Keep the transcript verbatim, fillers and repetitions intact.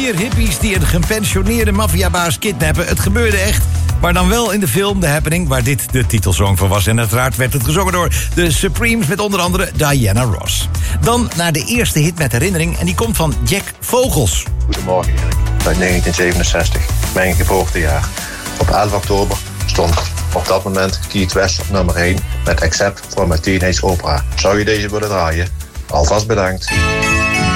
Vier hippies die een gepensioneerde maffiabaas kidnappen. Het gebeurde echt, maar dan wel in de film The Happening, waar dit de titelsong van was. En uiteraard werd het gezongen door de Supremes met onder andere Diana Ross. Dan naar de eerste hit met herinnering en die komt van Jack Vogels. Goedemorgen Erik, uit negentien zevenenzestig, mijn geboortejaar. Op elf oktober stond op dat moment Keith West op nummer één met Accept van mijn Teenage Opera. Zou je deze willen draaien? Alvast bedankt.